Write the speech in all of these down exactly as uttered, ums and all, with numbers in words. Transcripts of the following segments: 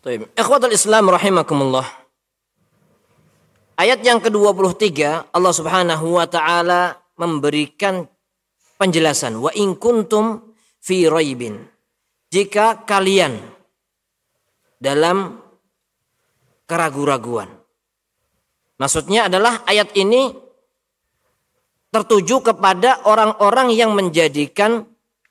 Baik. Ikhwatul Islam rahimakumullah. Ayat yang kedua puluh tiga Allah Subhanahu wa taala memberikan penjelasan, wa in kuntum fi raibin. Jika kalian dalam keraguan-raguan. Maksudnya adalah ayat ini tertuju kepada orang-orang yang menjadikan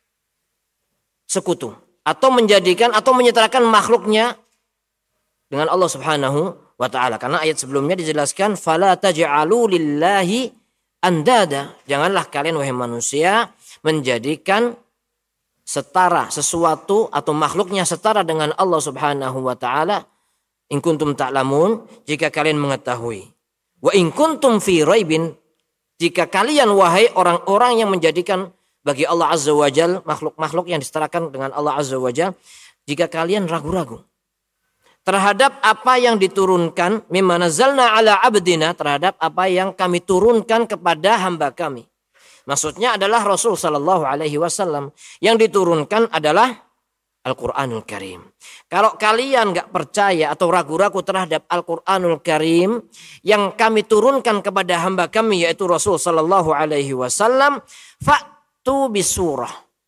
sekutu atau menjadikan atau menyetarakan makhluknya dengan Allah Subhanahu wa taala. Karena ayat sebelumnya dijelaskan fala taj'alu lillahi andada. Janganlah kalian wahai manusia menjadikan setara sesuatu atau makhluknya setara dengan Allah Subhanahu wa taala. In kuntum ta'lamun, jika kalian mengetahui. Wa in kuntum fi raibin, jika kalian wahai orang-orang yang menjadikan bagi Allah Azza wa Jal makhluk-makhluk yang disetarakan dengan Allah Azza wa Jal, jika kalian ragu-ragu terhadap apa yang diturunkan mimma nazzalna ala abdina, terhadap apa yang kami turunkan kepada hamba kami. Maksudnya adalah Rasul sallallahu alaihi wasallam, yang diturunkan adalah Al-Quranul Karim. Kalau kalian gak percaya atau ragu-ragu terhadap Al-Quranul Karim yang kami turunkan kepada hamba kami yaitu Rasul sallallahu alaihi wasallam, fa'tu bisurah.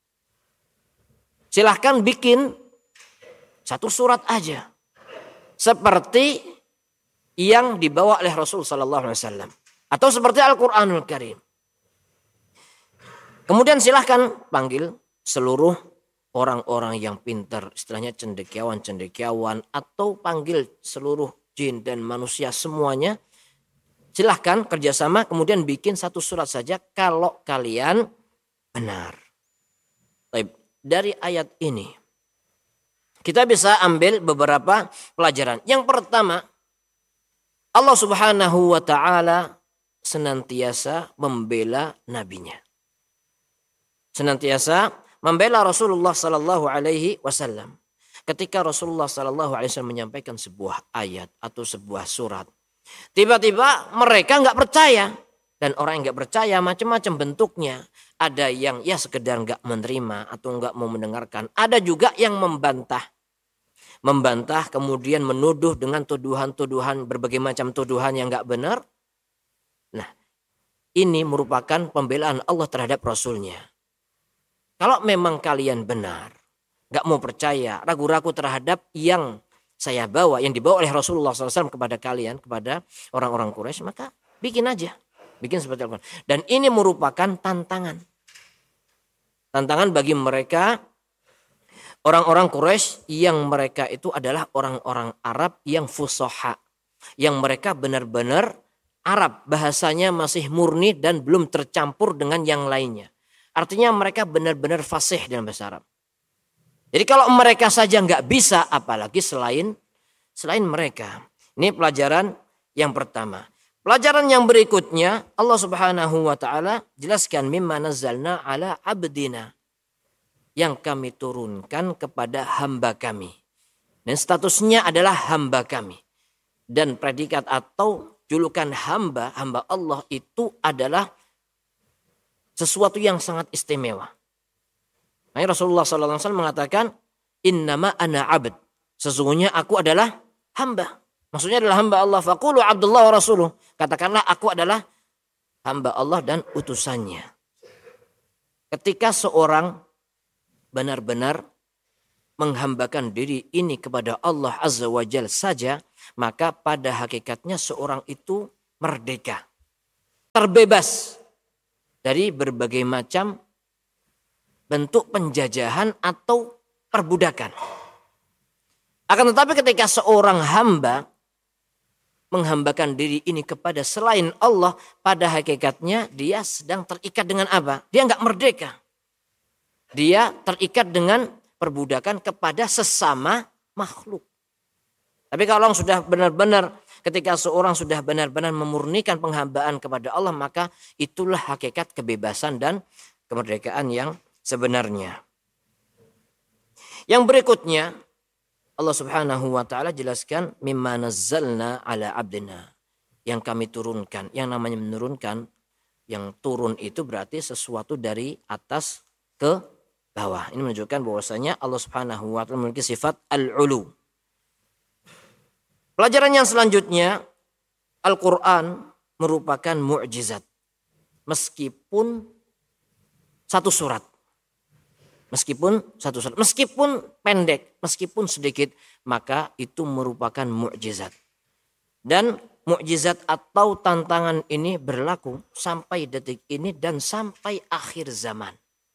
Silahkan bikin satu surat aja seperti yang dibawa oleh Rasul sallallahu alaihi wasallam atau seperti Al-Quranul Karim. Kemudian silahkan panggil seluruh orang-orang yang pintar, istilahnya cendekiawan-cendekiawan, atau panggil seluruh jin dan manusia semuanya. Silahkan kerjasama, kemudian bikin satu surat saja kalau kalian benar. Baik, dari ayat ini kita bisa ambil beberapa pelajaran. Yang pertama, Allah Subhanahu wa taala senantiasa membela nabinya. Senantiasa membela Rasulullah sallallahu alaihi wasallam. Ketika Rasulullah sallallahu alaihi wasallam menyampaikan sebuah ayat atau sebuah surat, tiba-tiba mereka nggak percaya, dan orang yang nggak percaya macam-macam bentuknya. Ada yang ya sekedar nggak menerima atau nggak mau mendengarkan. Ada juga yang membantah, membantah kemudian menuduh dengan tuduhan-tuduhan, berbagai macam tuduhan yang nggak benar. Nah, ini merupakan pembelaan Allah terhadap Rasulnya. Kalau memang kalian benar, gak mau percaya, ragu-ragu terhadap yang saya bawa, yang dibawa oleh Rasulullah shallallahu alaihi wasallam kepada kalian, kepada orang-orang Quraisy, maka bikin aja. Bikin seperti Al-Quran. Dan ini merupakan tantangan. Tantangan bagi mereka, orang-orang Quraisy yang mereka itu adalah orang-orang Arab yang fusoha. Yang mereka benar-benar Arab, bahasanya masih murni dan belum tercampur dengan yang lainnya. Artinya mereka benar-benar fasih dalam bahasa Arab. Jadi kalau mereka saja nggak bisa, apalagi selain selain mereka. Ini pelajaran yang pertama. Pelajaran yang berikutnya, Allah Subhanahu wa taala jelaskan mimma nazzalna ala abdina, yang kami turunkan kepada hamba kami. Dan statusnya adalah hamba kami. Dan predikat atau julukan hamba, hamba Allah itu adalah sesuatu yang sangat istimewa. Makanya Rasulullah sallallahu alaihi wasallam mengatakan, innama ana abd. Sesungguhnya aku adalah hamba. Maksudnya adalah hamba Allah. Faqulu abdullah wa rasuluh. Katakanlah aku adalah hamba Allah dan utusannya. Ketika seorang benar-benar menghambakan diri ini kepada Allah Azza wa Jalla saja, maka pada hakikatnya seorang itu merdeka. Terbebas dari berbagai macam bentuk penjajahan atau perbudakan. Akan tetapi ketika seorang hamba menghambakan diri ini kepada selain Allah, pada hakikatnya dia sedang terikat dengan apa? Dia nggak merdeka. Dia terikat dengan perbudakan kepada sesama makhluk. Tapi kalau sudah benar-benar, ketika seorang sudah benar-benar memurnikan penghambaan kepada Allah, maka itulah hakikat kebebasan dan kemerdekaan yang sebenarnya. Yang berikutnya, Allah Subhanahu wa taala jelaskan mimma nazzalna ala abdina, yang kami turunkan. Yang namanya menurunkan, yang turun itu berarti sesuatu dari atas ke bawah. Ini menunjukkan bahwasanya Allah Subhanahu wa taala memiliki sifat al-ulu. Pelajaran yang selanjutnya, Al-Quran merupakan mu'jizat. Meskipun satu surat. Meskipun satu surat. Meskipun pendek, meskipun sedikit, maka itu merupakan mu'jizat. Dan mu'jizat atau tantangan ini berlaku sampai detik ini dan sampai akhir zaman.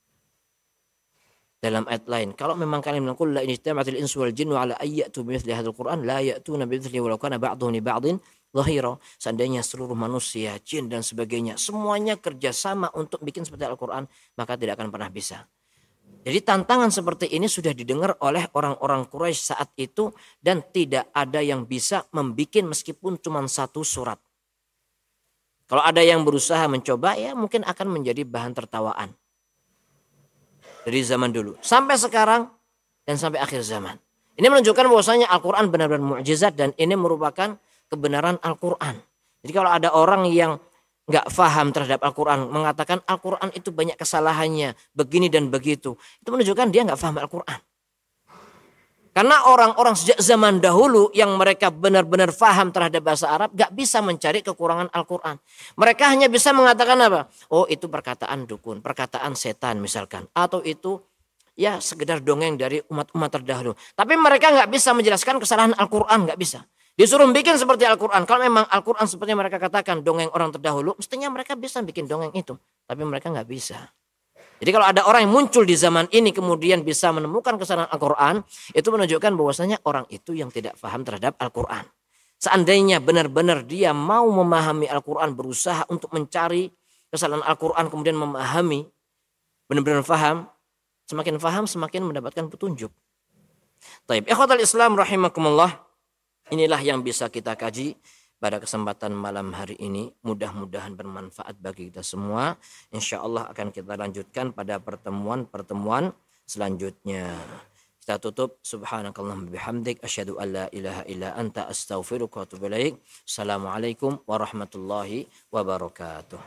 Dalam ayat lain, kalau memang kalian bilang qul la in ijtama'atil insu wal jinnu ala ayyatu bimithli hadzal Qur'an la ya'tuna bimithlihi walau kana ba'dhuhum li ba'dhin dhahira. Seandainya seluruh manusia, jin dan sebagainya semuanya kerjasama untuk bikin seperti Al-Qur'an, maka tidak akan pernah bisa. Jadi tantangan seperti ini sudah didengar oleh orang-orang Quraisy saat itu dan tidak ada yang bisa membikin meskipun cuma satu surat. Kalau ada yang berusaha mencoba ya mungkin akan menjadi bahan tertawaan. Dari zaman dulu sampai sekarang dan sampai akhir zaman. Ini menunjukkan bahwasanya Al-Quran benar-benar mukjizat dan ini merupakan kebenaran Al-Quran. Jadi kalau ada orang yang nggak faham terhadap Al-Quran, mengatakan Al-Quran itu banyak kesalahannya, begini dan begitu, itu menunjukkan dia nggak faham Al-Quran. Karena orang-orang sejak zaman dahulu yang mereka benar-benar faham terhadap bahasa Arab gak bisa mencari kekurangan Al-Quran. Mereka hanya bisa mengatakan apa? Oh itu perkataan dukun, perkataan setan misalkan. Atau itu ya sekedar dongeng dari umat-umat terdahulu. Tapi mereka gak bisa menjelaskan kesalahan Al-Quran, gak bisa. Disuruh bikin seperti Al-Quran. Kalau memang Al-Quran seperti mereka katakan dongeng orang terdahulu, mestinya mereka bisa bikin dongeng itu. Tapi mereka gak bisa. Jadi kalau ada orang yang muncul di zaman ini kemudian bisa menemukan kesalahan Al-Quran, itu menunjukkan bahwasanya orang itu yang tidak paham terhadap Al-Quran. Seandainya benar-benar dia mau memahami Al-Quran, berusaha untuk mencari kesalahan Al-Quran, kemudian memahami, benar-benar paham, semakin paham semakin mendapatkan petunjuk. Taib, ikhwatal Islam rahimakumullah, inilah yang bisa kita kaji pada kesempatan malam hari ini. Mudah-mudahan bermanfaat bagi kita semua. Insya Allah akan kita lanjutkan pada pertemuan-pertemuan selanjutnya. Kita tutup. Subhanakallahumma bihamdik. Asyhadu an la ilaha illa anta astaghfiruka wa atubu ilaik. Assalamualaikum warahmatullahi wabarakatuh.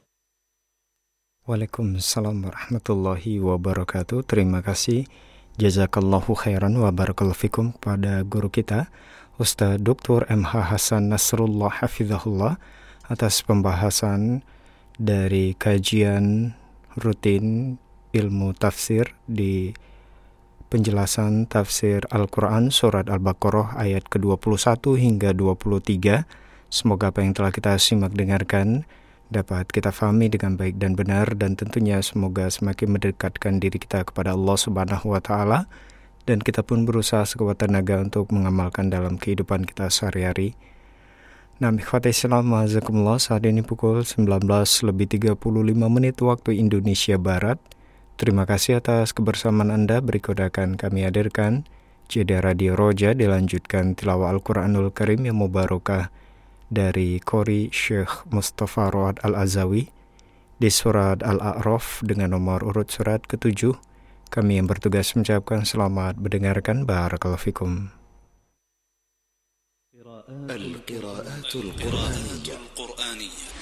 Waalaikumsalam warahmatullahi wabarakatuh. Terima kasih. Jazakallahu khairan wa barakallahu fikum kepada guru kita Ustaz Doktor M H Hasan Nasrullah Hafizahullah atas pembahasan dari kajian rutin ilmu tafsir di penjelasan tafsir Al-Quran surat Al-Baqarah ayat ke dua puluh satu hingga dua puluh tiga. Semoga apa yang telah kita simak dengarkan dapat kita fahami dengan baik dan benar, dan tentunya semoga semakin mendekatkan diri kita kepada Allah Subhanahu wa Ta'ala. Dan kita pun berusaha sekuat tenaga untuk mengamalkan dalam kehidupan kita sehari-hari. Nah, ikhwati Islam, ma'azakumullah, saat ini pukul sembilan belas lebih tiga puluh lima menit waktu Indonesia Barat. Terima kasih atas kebersamaan Anda. Berikut akan kami hadirkan jeda Radio Roja, dilanjutkan tilawah Al-Quranul Karim yang mubarakah dari Qori Syekh Mustafa Road Al-Azawi di surat Al-A'raf dengan nomor urut surat ketujuh. Kami yang bertugas mengucapkan selamat mendengarkan. Barakallahu fikum. القراءات القرآنية